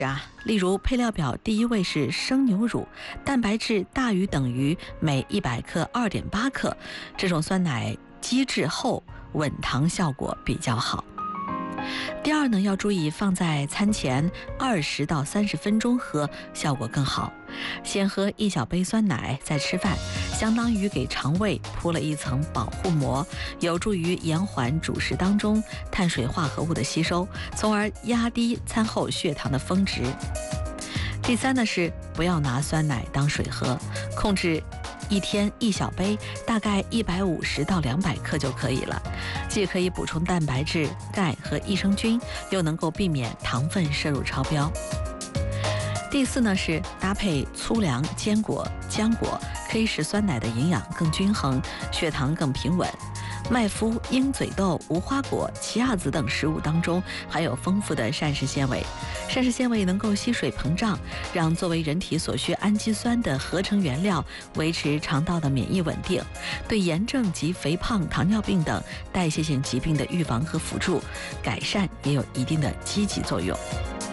例如配料表第一位是生牛乳，蛋白质大于等于每100克2.8克，这种酸奶机制厚，稳糖效果比较好。第二呢，要注意放在餐前20到30分钟喝，效果更好。先喝1小杯酸奶，再吃饭，相当于给肠胃铺了一层保护膜，有助于延缓主食当中碳水化合物的吸收，从而压低餐后血糖的峰值。第三呢，是不要拿酸奶当水喝，控制1天1小杯，大概150到200克就可以了，既可以补充蛋白质、钙和益生菌，又能够避免糖分摄入超标。第四呢，是搭配粗粮、坚果、浆果，可以使酸奶的营养更均衡，血糖更平稳。麦麸、鹰嘴豆、无花果、奇亚籽等食物当中含有丰富的膳食纤维，膳食纤维能够吸水膨胀，让作为人体所需氨基酸的合成原料，维持肠道的免疫稳定，对炎症及肥胖、糖尿病等代谢性疾病的预防和辅助改善也有一定的积极作用。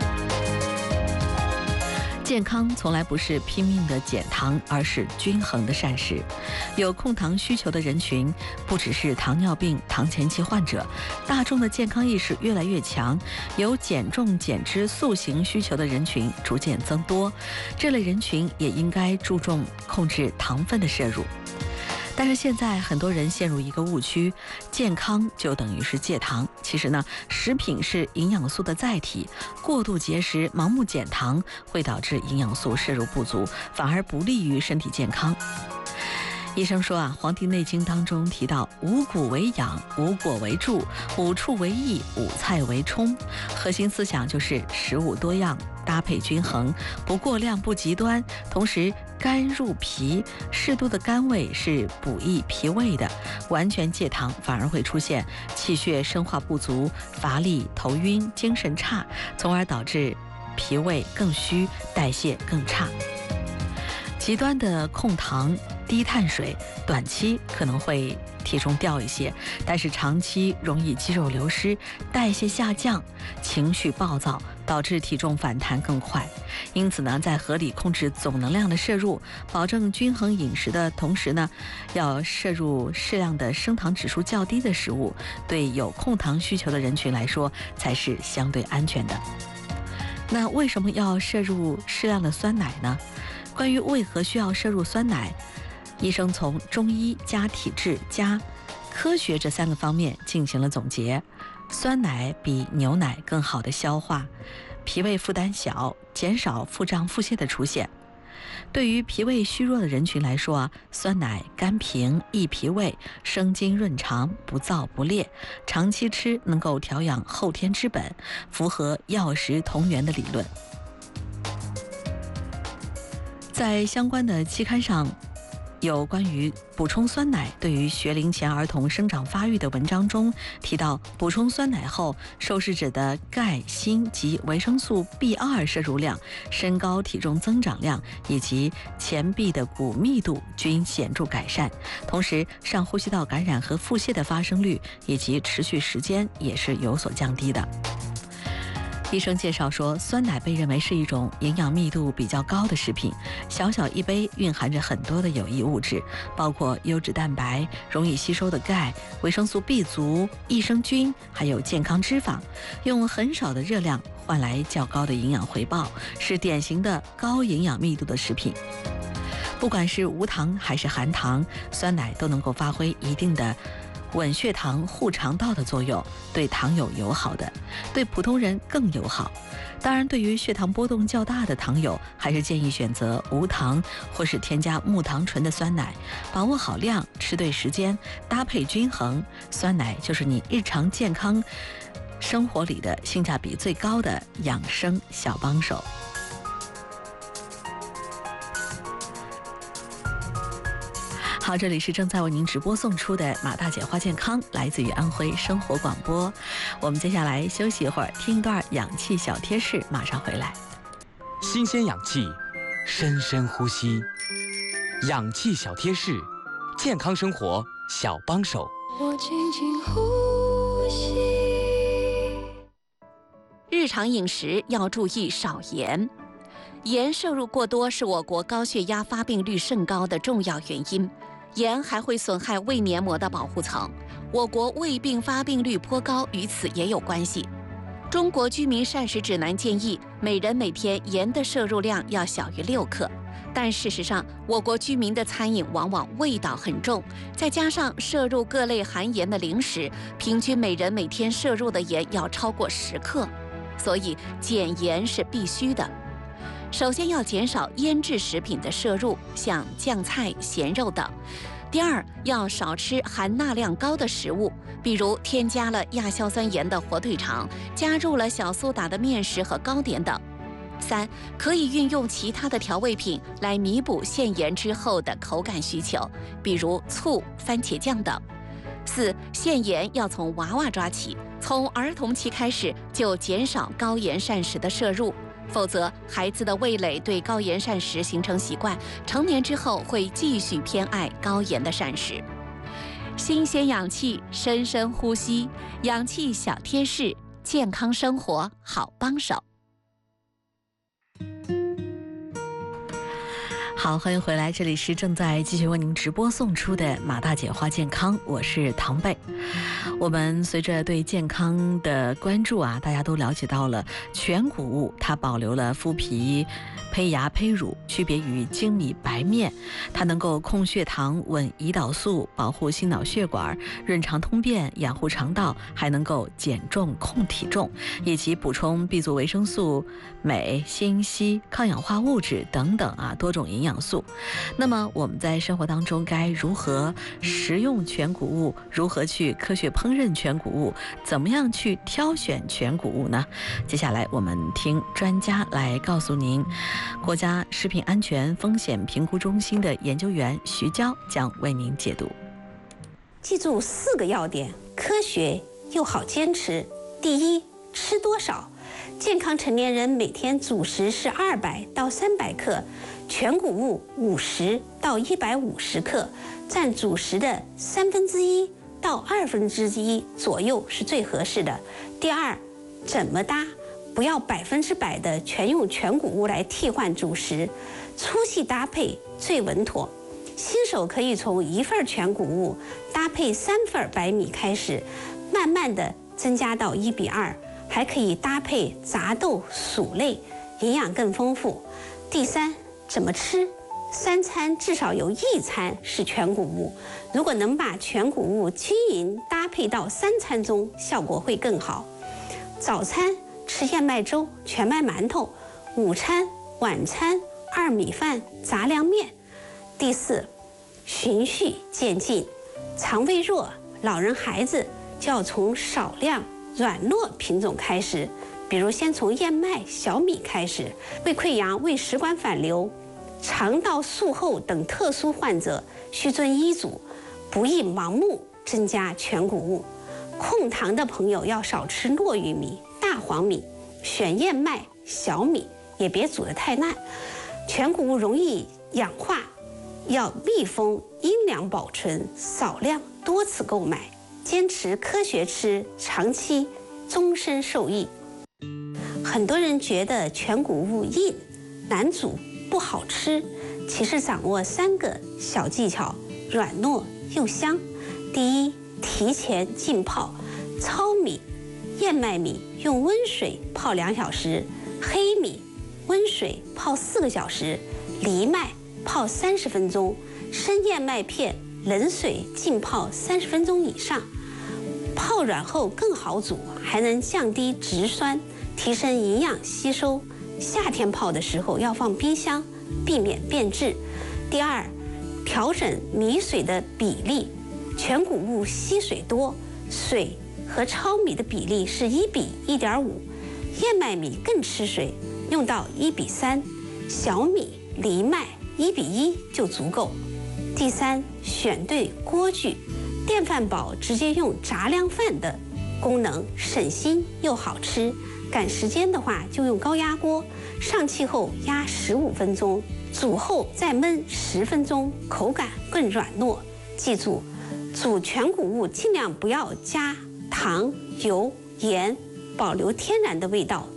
健康从来不是拼命的减糖，而是均衡的膳食。有控糖需求的人群，不只是糖尿病、糖前期患者，大众的健康意识越来越强，有减重、减脂、塑形需求的人群逐渐增多。这类人群也应该注重控制糖分的摄入。但是现在很多人陷入一个误区，健康就等于是戒糖。其实呢，食品是营养素的载体，过度节食、盲目减糖会导致营养素摄入不足，反而不利于身体健康。医生说《黄帝内经》当中提到五谷为养，五果为助，五畜为益，五菜为充。核心思想就是食物多样，搭配均衡，不过量不极端，同时甘入脾，适度的甘味是补益脾胃的。完全戒糖反而会出现气血生化不足、乏力、头晕、精神差，从而导致脾胃更虚，代谢更差。极端的控糖、低碳水，短期可能会体重掉一些，但是长期容易肌肉流失、代谢下降、情绪暴躁，导致体重反弹更快。因此呢，在合理控制总能量的摄入，保证均衡饮食的同时呢，要摄入适量的升糖指数较低的食物，对有控糖需求的人群来说才是相对安全的。那为什么要摄入适量的酸奶呢？关于为何需要摄入酸奶，医生从中医加体质加科学这3个方面进行了总结。酸奶比牛奶更好的消化，脾胃负担小，减少腹胀腹泻的出现。对于脾胃虚弱的人群来说酸奶甘平益脾胃，生津润肠，不燥不烈，长期吃能够调养后天之本，符合药食同源的理论。在相关的期刊上，有关于补充酸奶对于学龄前儿童生长发育的文章中提到，补充酸奶后，受试者的钙、锌及维生素 B2 摄入量、身高体重增长量以及前臂的骨密度均显著改善，同时上呼吸道感染和腹泻的发生率以及持续时间也是有所降低的。医生介绍说，酸奶被认为是一种营养密度比较高的食品，小小一杯蕴含着很多的有益物质，包括优质蛋白、容易吸收的钙、维生素 B 族、益生菌，还有健康脂肪，用很少的热量换来较高的营养回报，是典型的高营养密度的食品。不管是无糖还是含糖，酸奶都能够发挥一定的稳血糖、护肠道的作用，对糖友友好的，对普通人更友好。当然，对于血糖波动较大的糖友，还是建议选择无糖或是添加木糖醇的酸奶，把握好量，吃对时间，搭配均衡，酸奶就是你日常健康生活里的性价比最高的养生小帮手。好，这里是正在为您直播送出的马大姐话健康，来自于安徽生活广播。我们接下来休息一会儿，听一段氧气小贴士，马上回来。 新鲜氧气，深深呼吸，氧气小贴士，健康生活小帮手。 我轻轻呼吸。 日日常饮食要注意少盐。盐摄入过多是我国高血压发病率甚高的重要原因。盐还会损害胃黏膜的保护层，我国胃病发病率颇高，与此也有关系。中国居民膳食指南建议，每人每天盐的摄入量要小于6克。但事实上，我国居民的餐饮往往味道很重，再加上摄入各类含盐的零食，平均每人每天摄入的盐要超过10克，所以减盐是必须的。首先要减少腌制食品的摄入，像酱菜、咸肉等。第二，要少吃含钠量高的食物，比如添加了亚硝酸盐的火腿肠，加入了小苏打的面食和糕点等。3，可以运用其他的调味品来弥补限盐之后的口感需求，比如醋、番茄酱等。4，限盐要从娃娃抓起，从儿童期开始就减少高盐膳食的摄入。否则，孩子的味蕾对高盐膳食形成习惯，成年之后会继续偏爱高盐的膳食。新鲜氧气，深深呼吸，氧气小贴士，健康生活好帮手。 好，欢迎回来，这里是正在继续为您直播送出的马大姐话健康，我是唐贝。我们随着对健康的关注啊，大家都了解到了全谷物它保留了麸皮、胚芽、胚乳，区别于精米白面，它能够控血糖、稳胰岛素，保护心脑血管，润肠通便，养护肠道，还能够减重控体重，以及补充 B 族维生素、镁、锌、硒、抗氧化物质等等啊多种营养素。那么我们在生活当中该如何食用全谷物？如何去科学烹饪全谷物？怎么样去挑选全谷物呢？接下来我们听专家来告诉您。国家食品安全风险评估中心的研究员徐娇将为您解读。 记住4个要点，科学又好坚持。第一，吃多少？健康成年人每天主食是200到300克，全谷物50到150克，占主食的1/3到1/2左右是最合适的。第二，怎么搭？不要100%的全用全谷物来替换主食，粗细搭配最稳妥。新手可以从1份全谷物搭配3份白米开始，慢慢的增加到1:2，还可以搭配杂豆、薯类，营养更丰富。第三，怎么吃？3餐至少有1餐是全谷物，如果能把全谷物均匀搭配到3餐中，效果会更好。早餐吃燕麦粥、全麦馒头，午餐、晚餐2米饭、杂粮面。第4，循序渐进，肠胃弱、老人、孩子就要从少量软糯品种开始，比如先从燕麦、小米开始。胃溃疡、胃食管反流、肠道术后等特殊患者需遵医嘱，不宜盲目增加全谷物。控糖的朋友要少吃糯玉米、大黄米，选燕麦、小米，也别煮得太烂。全谷物容易氧化，要密封、阴凉保存，少量多次购买，坚持科学吃，长期终身受益。很多人觉得全谷物硬、难煮、不好吃，其实掌握3个小技巧，软糯又香。第一，提前浸泡。糙米、燕麦米用温水泡2小时，黑米温水泡4个小时，藜麦泡30分钟，生燕麦片冷水浸泡30分钟以上。泡软后更好煮，还能降低植酸，提升营养吸收。夏天泡的时候要放冰箱，避免变质。第二，调整米水的比例，全谷物吸水多，水和糙米的比例是1:1.5，燕麦米更吃水，用到1:3，小米、藜麦1:1就足够。第三，选对锅具，电饭煲直接用杂粮饭的功能，省心又好吃。赶时间的话就用高压锅，上气后压15分钟，煮后再焖10分钟，口感更软糯。记住，煮全谷物尽量不要加糖、油、盐，保留天然的味道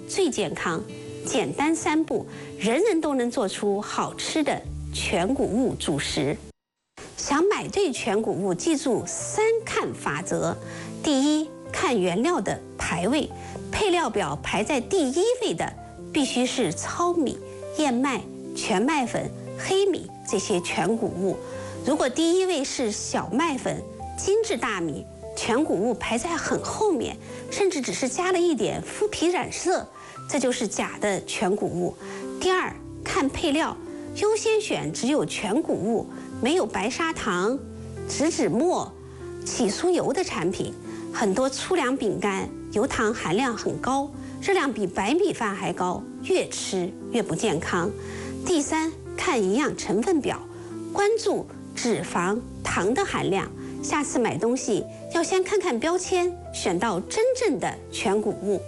最健康，简单3步，人人都能做出好吃的全谷物主食。想买对全谷物，记住3看法则。第一，看原料的排位，配料表排在第1位的必须是糙米、燕麦、全麦粉、黑米这些全谷物。如果第1位是小麦粉、精致大米，全谷物排在很后面，甚至只是加了一点麸皮染色，这就是假的全谷物。第二，看配料，优先选只有全谷物，没有白砂糖、植脂末、起酥油的产品。很多粗粮饼干油糖含量很高，热量比白米饭还高，越吃越不健康。第三，看营养成分表，关注脂肪、糖的含量。下次买东西要先看看标签，选到真正的全谷物。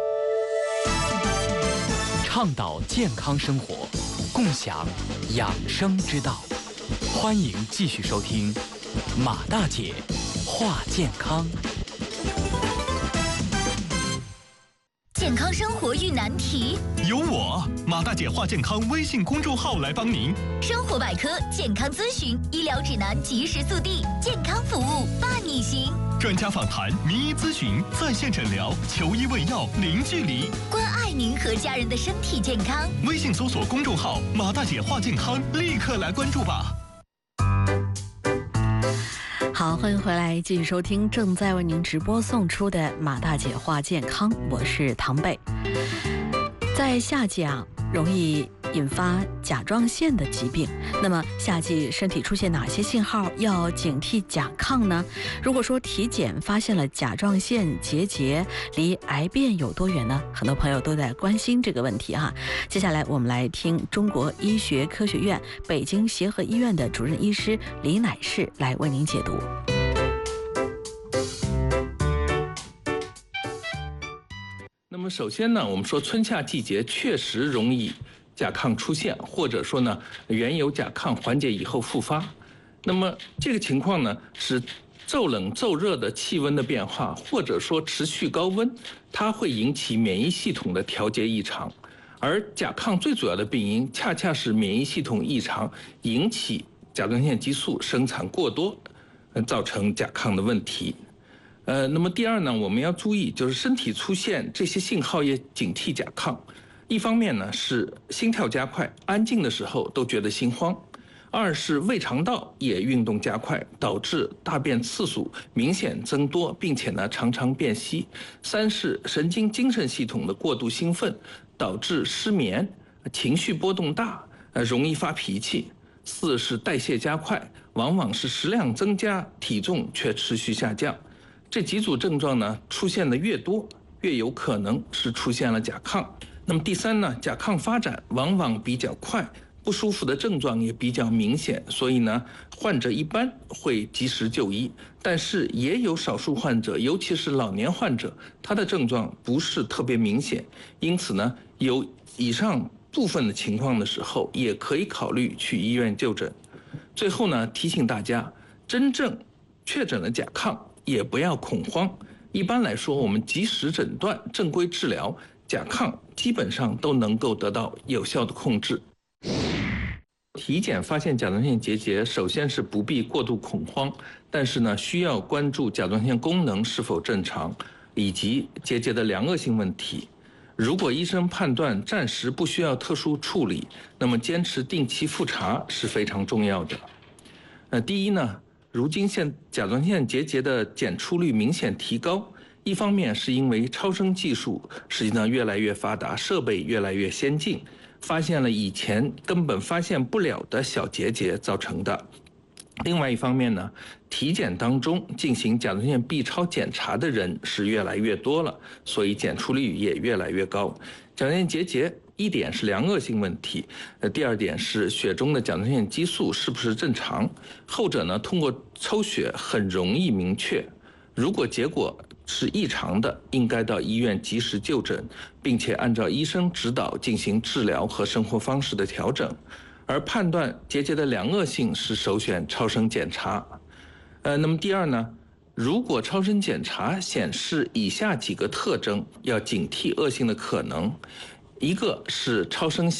倡导健康生活，共享养生之道。欢迎继续收听马大姐话健康。 健康生活遇难题， 由我马大姐话健康微信公众号来帮您。 生活百科、健康咨询、医疗指南及时速递，健康服务伴你行。 专家访谈、名医咨询、在线诊疗、求医问药零距离， 关爱您和家人的身体健康。 微信搜索公众号马大姐话健康，立刻来关注吧。 好，欢迎回来，继续收听正在为您直播送出的马大姐话健康，我是唐贝。在夏季啊，容易引发甲状腺的疾病。那么夏季身体出现哪些信号要警惕甲亢呢？如果说体检发现了甲状腺结节，离癌变有多远呢？很多朋友都在关心这个问题哈。接下来我们来听中国医学科学院北京协和医院的主任医师李乃士来为您解读。 那么首先呢，我们说春夏季节确实容易甲亢出现，或者说呢，原有甲亢缓解以后复发。那么这个情况呢，是骤冷骤热的气温的变化，或者说持续高温，它会引起免疫系统的调节异常。而甲亢最主要的病因，恰恰是免疫系统异常引起甲状腺激素生产过多，造成甲亢的问题。那么第二呢，我们要注意，就是身体出现这些信号也警惕甲亢。一方面呢是心跳加快，安静的时候都觉得心慌；二是胃肠道也运动加快，导致大便次数明显增多，并且呢常常便稀；三是神经精神系统的过度兴奋，导致失眠、情绪波动大，容易发脾气；四是代谢加快，往往是食量增加，体重却持续下降。这几组症状呢出现的越多，越有可能是出现了甲亢。那么第三呢，甲亢发展往往比较快，不舒服的症状也比较明显，所以呢，患者一般会及时就医。但是也有少数患者，尤其是老年患者，他的症状不是特别明显，因此呢，有以上部分的情况的时候，也可以考虑去医院就诊。最后呢，提醒大家，真正确诊了甲亢，也不要恐慌。一般来说，我们及时诊断、正规治疗，甲亢基本上都能够得到有效的控制。体检发现甲状腺结节，首先是不必过度恐慌，但是呢，需要关注甲状腺功能是否正常，以及结节的良恶性问题。如果医生判断暂时不需要特殊处理，那么坚持定期复查是非常重要的。第一呢，如今甲状腺结节的检出率明显提高，一方面是因为超声技术实际上越来越发达，设备越来越先进，发现了以前根本发现不了的小结节造成的。另外一方面呢，体检当中进行甲状腺 B 超检查的人是越来越多了，所以检出率也越来越高。甲状腺结节一点是良恶性问题，第二点是血中的甲状腺激素是不是正常，后者呢通过抽血很容易明确。如果结果是异常的，应该到医院及时就诊，并且按照医生指导进行治疗和生活方式的调整。而判断结节的良恶性是首选超声检查。那么第二呢， 如果超声检查显示以下几个特征，要警惕恶性的可能。一个是超声